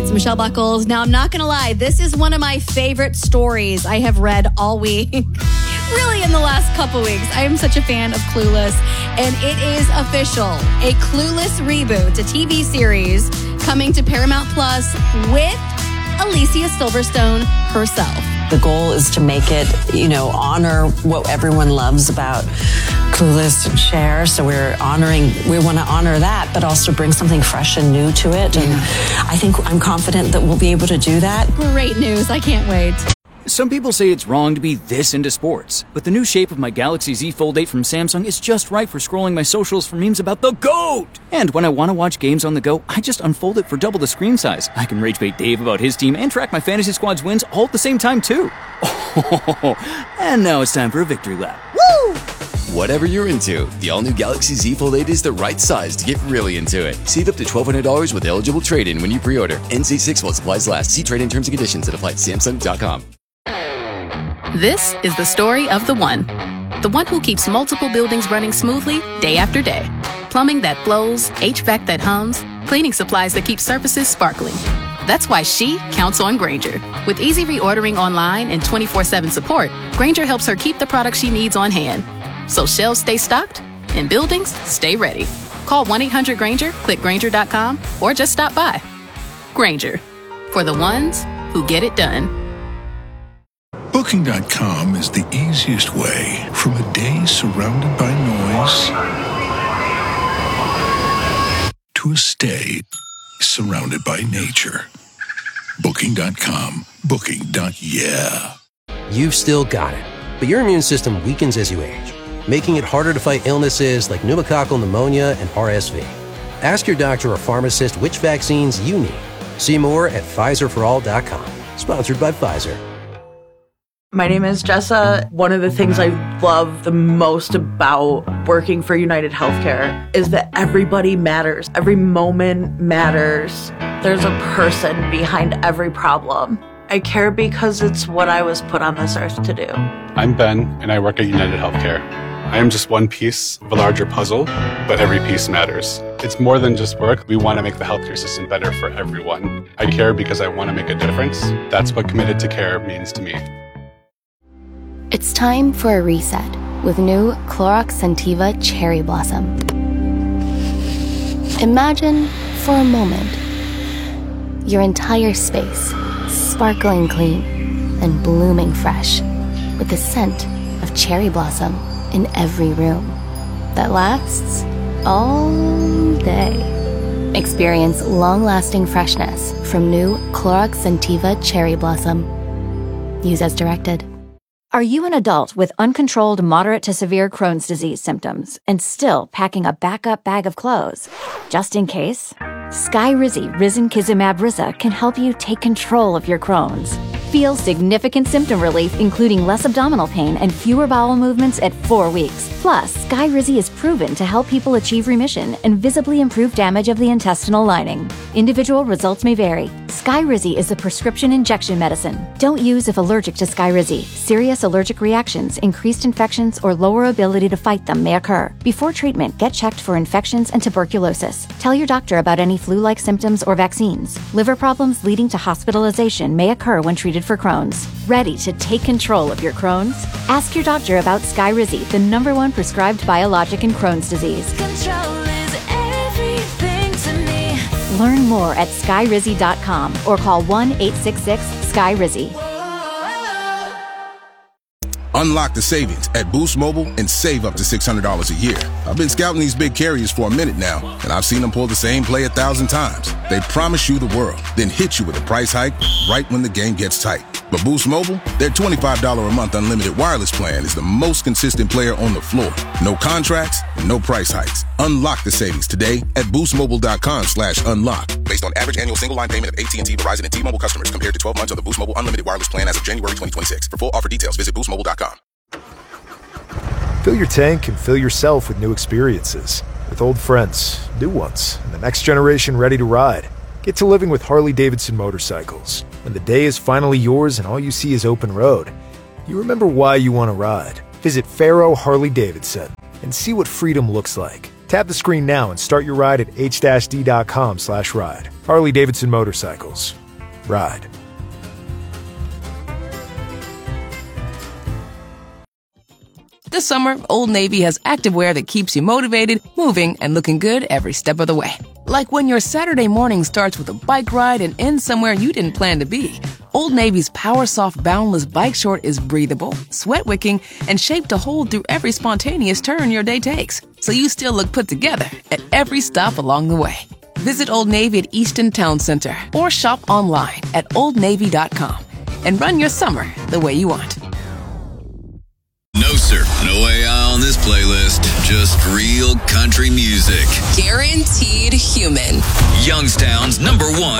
It's Michelle Buckles. Now, I'm not going to lie. This is one of my favorite stories I have read all week. Really, in the last couple weeks. I am such a fan of Clueless. And it is official. A Clueless reboot, a TV series coming to Paramount Plus with Alicia Silverstone herself. The goal is to make it, honor what everyone loves about Clueless and Cher. So we want to honor that, but also bring something fresh and new to it. And I'm confident that we'll be able to do that. Great news. I can't wait. Some people say it's wrong to be this into sports, but the new shape of my Galaxy Z Fold 8 from Samsung is just right for scrolling my socials for memes about the GOAT! And when I want to watch games on the go, I just unfold it for double the screen size. I can rage bait Dave about his team and track my fantasy squad's wins all at the same time, too. And now it's time for a victory lap. Woo! Whatever you're into, the all-new Galaxy Z Fold 8 is the right size to get really into it. Save up to $1,200 with eligible trade-in when you pre-order. NC 6 while supplies last. See trade-in terms and conditions that apply at Samsung.com. This is the story of the one who keeps multiple buildings running smoothly day after day. Plumbing that flows, HVAC that hums, cleaning supplies that keep surfaces sparkling. That's why she counts on Grainger. With easy reordering online and 24/7 support, Grainger helps her keep the products she needs on hand. So shelves stay stocked and buildings stay ready. Call 1-800-GRAINGER, click Grainger.com, or just stop by. Grainger, for the ones who get it done. Booking.com is the easiest way from a day surrounded by noise to a stay surrounded by nature. Booking.com. Booking.yeah. You've still got it, but your immune system weakens as you age, making it harder to fight illnesses like pneumococcal pneumonia and RSV. Ask your doctor or pharmacist which vaccines you need. See more at PfizerForAll.com. Sponsored by Pfizer. My name is Jessa. One of the things I love the most about working for United Healthcare is that everybody matters. Every moment matters. There's a person behind every problem. I care because it's what I was put on this earth to do. I'm Ben, and I work at United Healthcare. I am just one piece of a larger puzzle, but every piece matters. It's more than just work. We want to make the healthcare system better for everyone. I care because I want to make a difference. That's what committed to care means to me. It's time for a reset with new Clorox Scentiva Cherry Blossom. Imagine, for a moment, your entire space sparkling clean and blooming fresh with the scent of cherry blossom in every room that lasts all day. Experience long-lasting freshness from new Clorox Scentiva Cherry Blossom. Use as directed. Are you an adult with uncontrolled moderate to severe Crohn's disease symptoms and still packing a backup bag of clothes? Just in case? Skyrizi Risankizumab Riza can help you take control of your Crohn's. Feel significant symptom relief, including less abdominal pain and fewer bowel movements at 4 weeks. Plus, Skyrizi is proven to help people achieve remission and visibly improve damage of the intestinal lining. Individual results may vary. Skyrizi is a prescription injection medicine. Don't use if allergic to Skyrizi. Serious allergic reactions, increased infections, or lower ability to fight them may occur. Before treatment, get checked for infections and tuberculosis. Tell your doctor about any flu-like symptoms or vaccines. Liver problems leading to hospitalization may occur when treated for Crohn's. Ready to take control of your Crohn's? Ask your doctor about Skyrizi, the #1 prescribed biologic in Crohn's disease. Control is everything to me. Learn more at skyrizi.com or call 1-866-SKYRIZI. Unlock the savings at Boost Mobile and save up to $600 a year. I've been scouting these big carriers for a minute now, and I've seen them pull the same play 1,000 times. They promise you the world, then hit you with a price hike right when the game gets tight. But Boost Mobile, their $25 a month unlimited wireless plan is the most consistent player on the floor. No contracts and no price hikes. Unlock the savings today at boostmobile.com/unlock. Based on average annual single line payment of AT&T, Verizon, and T-Mobile customers compared to 12 months of the Boost Mobile unlimited wireless plan as of January 2026. For full offer details, visit boostmobile.com. Fill your tank and fill yourself with new experiences. With old friends, new ones, and the next generation ready to ride. Get to living with Harley-Davidson motorcycles. When the day is finally yours and all you see is open road, you remember why you want to ride. Visit Faro Harley-Davidson and see what freedom looks like. Tap the screen now and start your ride at h-d.com/ride. Harley-Davidson Motorcycles. Ride. This summer, Old Navy has activewear that keeps you motivated, moving, and looking good every step of the way. Like when your Saturday morning starts with a bike ride and ends somewhere you didn't plan to be. Old Navy's Power Soft Boundless Bike Short is breathable, sweat-wicking, and shaped to hold through every spontaneous turn your day takes, so you still look put together at every stop along the way. Visit Old Navy at Easton Town Center or shop online at oldnavy.com and run your summer the way you want. No, sir. No AI on this playlist. Just real country music. Guaranteed human. Youngstown's #1